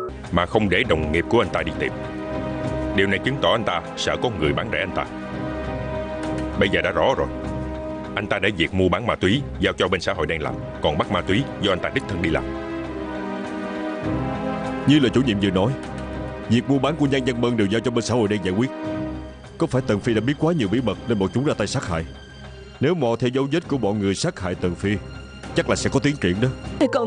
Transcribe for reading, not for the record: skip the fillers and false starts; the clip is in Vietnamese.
mà không để đồng nghiệp của anh ta đi tìm. Điều này chứng tỏ anh ta sợ có người bán rẻ anh ta. Bây giờ đã rõ rồi. Anh ta đã việc mua bán ma túy giao cho bên xã hội đen làm, còn bắt ma túy do anh ta đích thân đi làm. Như là chủ nhiệm vừa nói, việc mua bán của Nhan Văn Mân đều giao cho bên xã hội đen giải quyết. Có phải Tần Phi đã biết quá nhiều bí mật nên bọn chúng ra tay sát hại? Nếu mò theo dấu vết của bọn người sát hại Tần Phi, chắc là sẽ có tiến triển đó. Còn